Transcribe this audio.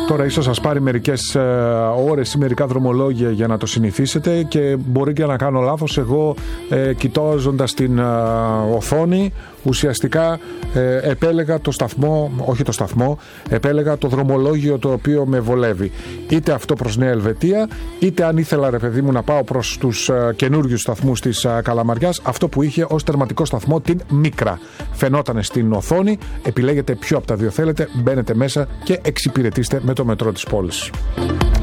Τώρα ίσως σας πάρει μερικές ώρες ή μερικά δρομολόγια για να το συνηθίσετε και μπορεί και να κάνω λάθος. Εγώ κοιτάζοντας την οθόνη ουσιαστικά επέλεγα το σταθμό, όχι το σταθμό, επέλεγα το δρομολόγιο το οποίο με βολεύει. Είτε αυτό προς Νέα Ελβετία, είτε αν ήθελα, ρε παιδί μου, να πάω προς τους καινούριους σταθμούς της Καλαμαριάς, αυτό που είχε ως τερματικό σταθμό την Μίκρα. Φαινόταν στην οθόνη, επιλέγετε ποιο από τα δύο θέλετε, μπαίνετε μέσα και εξυπηρετήστε με το μετρό της πόλης.